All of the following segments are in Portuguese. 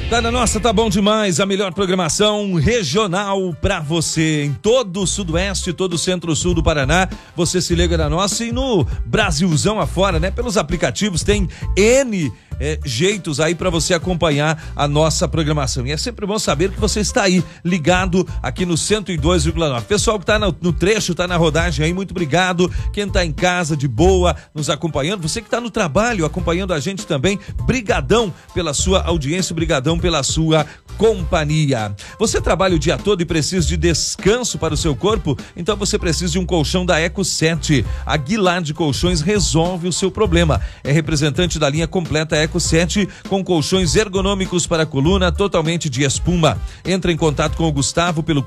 Tá na nossa, tá bom demais. A melhor programação regional pra você. Em todo o sudoeste, todo o centro-sul do Paraná, você se liga na nossa e no Brasilzão afora, né? Pelos aplicativos tem N jeitos aí pra você acompanhar a nossa programação. E é sempre bom saber que você está aí ligado aqui no 102,9. Pessoal que tá no trecho, tá na rodagem aí, muito obrigado. Quem tá em casa de boa, nos acompanhando, você que tá no trabalho acompanhando a gente também, brigadão pela sua audiência, brigadão pela sua companhia. Você trabalha o dia todo e precisa de descanso para o seu corpo? Então você precisa de um colchão da Eco 7. A Guilherme de Colchões resolve o seu problema. É representante da linha completa Eco 7 com colchões ergonômicos para a coluna totalmente de espuma. Entra em contato com o Gustavo pelo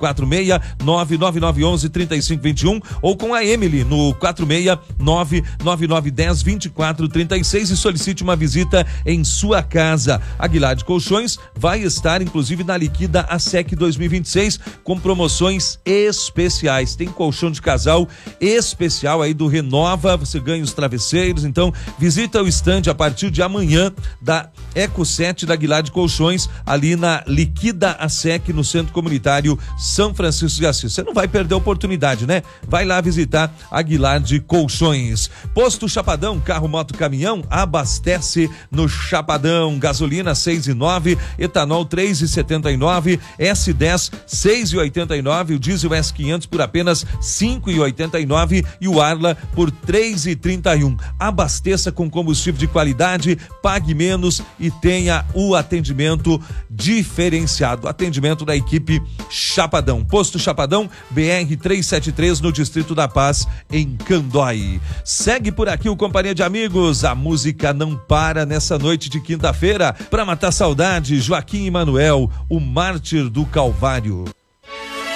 46999113521 ou com a Emily no 46999102436 e solicite uma visita em sua casa. A Guilherme de Colchões vai estar inclusive na Liquida ASEC 2026 com promoções especiais. Tem colchão de casal especial aí do Renova, você ganha os travesseiros. Então visita o estande a partir de amanhã da Eco 7 da Guilherme de Colchões, ali na Liquida ASEC, no Centro Comunitário São Francisco de Assis. Você não vai perder a oportunidade, né? Vai lá visitar a Guilherme de Colchões. Posto Chapadão, carro, moto, caminhão, abastece no Chapadão. Gasolina 6,9, etanol 3,79, S10 6,89, o diesel S500 por apenas 5,89 e o Arla por 3,31. Abasteça com combustível de qualidade, pague menos e tenha o atendimento diferenciado. Atendimento da equipe Chapadão. Posto Chapadão, BR 373 no Distrito da Paz, em Candói. Segue por aqui o Companhia de Amigos. A música não para nessa noite de quinta-feira. Para matar saudade, Joaquim Emanuel, o Mártir do Calvário.